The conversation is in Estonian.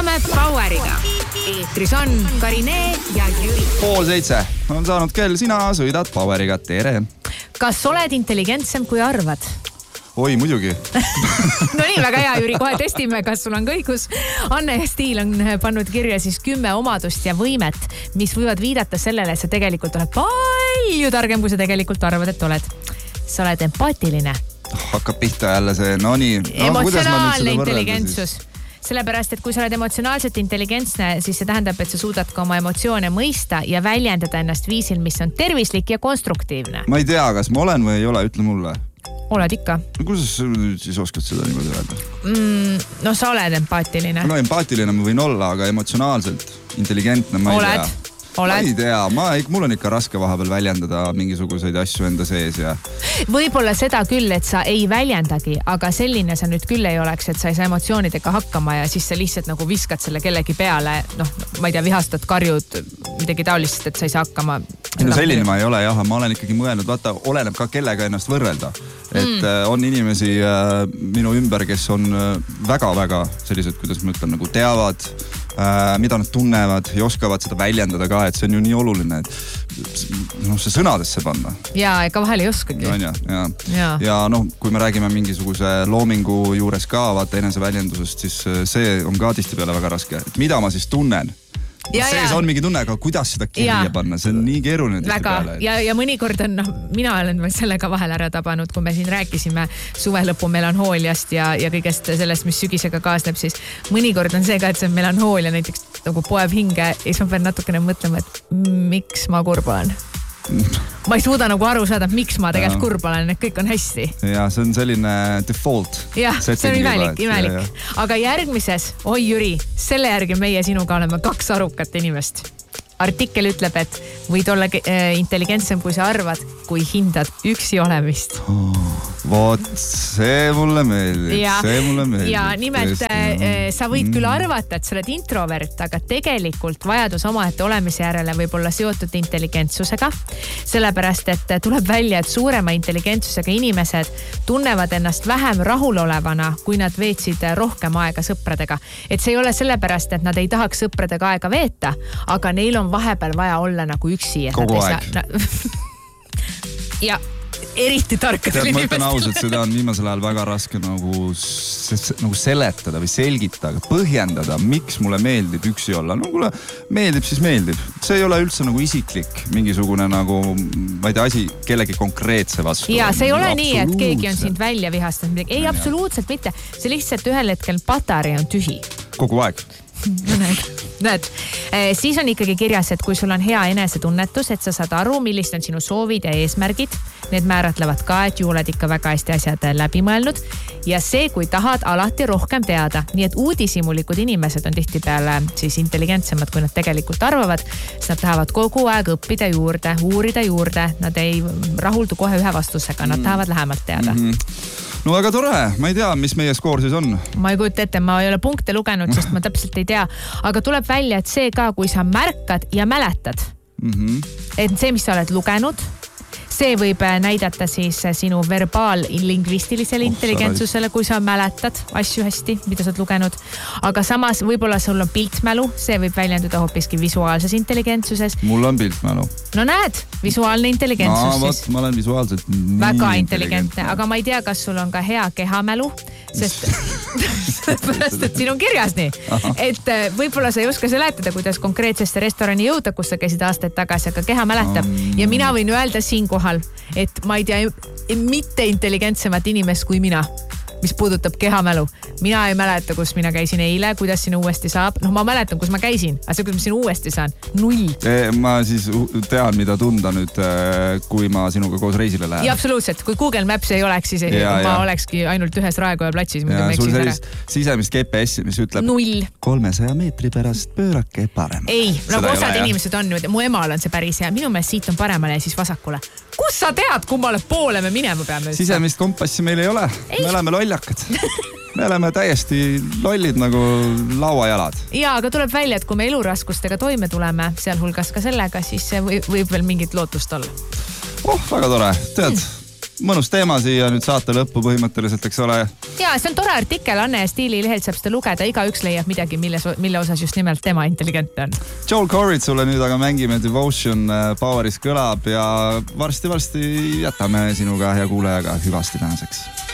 Võidame Poweriga. Eetris on Karine ja Jüri. 6:30 on saanud kell, sina sõidad Poweriga, tere. Kas oled intelligentsem kui arvad? Oi, muidugi. No nii, väga hea, Jüri, kohe testime, kas sul on õigus. Anne Stiil on pannud kirja siis 10 omadust ja võimet, mis võivad viidata sellele, et sa tegelikult oled palju targem, kui sa tegelikult arvad, et oled. Sa oled empaatiline. Hakkab pihta jälle see, no nii. Emotsionaalne intelligentsus. Sellepärast, et kui sa oled emotsionaalselt intelligentsne, siis see tähendab, et sa suudad ka oma emotsioone mõista ja väljendada ennast viisil, mis on tervislik ja konstruktiivne. Ma ei tea, kas ma olen või ei ole, ütle mulle. Oled ikka. No kuidas sa siis oskad seda niimoodi öelda? No sa oled empaatiline. No empaatiline ma võin olla, aga emotsionaalselt intelligentne ma ei tea. Ma ei tea, mul on ikka raske vahepeal väljendada mingisuguseid asju enda sees ja... Võib-olla seda küll, et sa ei väljendagi, aga selline sa nüüd küll ei oleks, et sa ei saa emotsioonidega hakkama ja siis sa lihtsalt nagu viskad selle kellegi peale, ma ei tea, vihastad, karjud, midagi taolist, et sa ei saa hakkama. No selline ma ei ole, jah, ma olen ikkagi mõelnud, vaata, oleneb ka kellega ennast võrrelda. Et on inimesi minu ümber, kes on väga-väga sellised, kuidas ma ütlen, nagu teavad, mida nad tunnevad ja oskavad seda väljendada ka, et see on ju nii oluline, et see sõnadesse panna. Jaa, ega vahel ei oskagi. Ja kui me räägime mingisuguse loomingu juures ka, vaata enese väljendusest, siis see on ka tihti peale väga raske. Et mida ma siis tunnen? Sees on mingi tunne, aga kuidas seda kirja panna? See on nii keeruline tihti peale. Ja mõnikord on, mina olen sellega vahel ära tabanud, kui me siin rääkisime suvelõpu melanhooliast ja kõigest sellest, mis sügisega kaasneb, siis mõnikord on see ka, et see melanhoolia näiteks nagu poeb hinge ja siis ma pean natukene mõtlema, et miks ma kurb olen. Ma ei suuda nagu aru saada, miks ma tegelikult kurb olen, et kõik on hästi. Ja see on selline default. Jah, see on imelik. Aga järgmises, oi Jüri, selle järgi meie sinuga oleme 2 arukat inimest. Artikkel ütleb, et võid olla intelligentsem, kui sa arvad, kui hindad üksi olemist. Vot, see mulle meeldib. Ja nimelt, sa võid küll arvata, et sa oled introvert, aga tegelikult vajadus omaette olemise järele võib olla seotud intelligentsusega. Sellepärast, et tuleb välja, et suurema intelligentsusega inimesed tunnevad ennast vähem rahulolevana, kui nad veetsid rohkem aega sõpradega. Et see ei ole sellepärast, et nad ei tahaks sõpradega aega veeta, aga neil on vahepeal vaja olla nagu üksi. Kogu aeg. Ja eriti tarkadel inimestel. Ma ütlen ausalt, seda on viimasel ajal väga raske nagu seletada või selgitada, põhjendada, miks mulle meeldib üksi olla. No kuule, meeldib, siis meeldib. See ei ole üldse nagu isiklik, mingisugune nagu, ma ei tea, asi kellegi konkreetse vastu. Ja see ei ole nii, et keegi on sind välja vihastanud. Ei, absoluutselt mitte. See lihtsalt ühel hetkel patarei on tühi. Kogu aeg. Näed, siis on ikkagi kirjas, et kui sul on hea enesetunnetus, et sa saad aru, millised on sinu soovid ja eesmärgid, need määratlevad ka, et ju oled ikka väga hästi asjad läbi mõelnud ja see, kui tahad alati rohkem teada. Nii et uudishimulikud inimesed on tihtipeale siis intelligentsemad, kui nad tegelikult arvavad, sest nad tahavad kogu aeg õppida juurde, uurida juurde, nad ei rahuldu kohe ühe vastusega, nad tahavad lähemalt teada. No väga tore, ma ei tea, mis meie skoor siis on. Ma ei kujuta ette, ma ei ole punkte lugenud, sest ma täpselt ei tea. Aga tuleb välja, et see ka, kui sa märkad ja mäletad. Et see, mis sa oled lugenud, see võib näidata siis sinu verbaal-lingvistilisele intelligentsusele, kui sa mäletad asju hästi, mida sa oled lugenud. Aga samas võib-olla sul on piltmälu, see võib väljenduda hoopiski visuaalses intelligentsuses. Mul on piltmälu. No näed, visuaalne intelligentsus siis. Ma olen visuaalselt väga intelligentne, aga ma ei tea, kas sul on ka hea kehamälu, sest pärast, et siin on kirjas nii. Et võib-olla sa ei oska seletada, kuidas konkreetsesse restorani jõuda, kus sa käisid aastaid tagasi, aga keha mäletab. Ja mina võin öelda siinkohal, et ma ei tea mitte intelligentsemat inimest kui mina, mis puudutab kehamälu. Mina ei mäleta, kus mina käisin eile, kuidas sinna uuesti saab. Ma mäletan, kus ma käisin, aga see, kuidas ma sinna uuesti saan. 0. Ma siis tean, mida tunda nüüd, kui ma sinuga koos reisile lähen. Ja absoluutselt. Kui Google Maps ei oleks, siis ma olekski ainult ühes Raekoja platsis. Sul sellist sisemist GPS-i, mis ütleb 300 meetri pärast pöörake paremale. Ei, nagu osad inimesed on nüüd. Mu emal on see päris hea. Minu meelest siit on paremale ja siis vasakule. Kus sa tead, kummale poole me minema peame? Sisemist kompassi meil ei ole. Me oleme loljakad. Me oleme täiesti lollid nagu lauajalad. Ja, aga tuleb välja, et kui me eluraskustega toime tuleme, sealhulgas ka sellega, siis see võib veel mingit lootust olla. Väga tore. Tead, mõnus teema siia nüüd saate lõppu põhimõtteliselt, eks ole. Ja, see on tore artikkel, Anne ja Stiili lehelt saab seda lugeda, igaüks leiab midagi, mille osas just nimelt tema intelligent on. Joel Corrit sulle nüüd aga mängime, Devotion Poweris kõlab ja varsti jätame sinuga ja kuulajaga hüvasti tänaseks.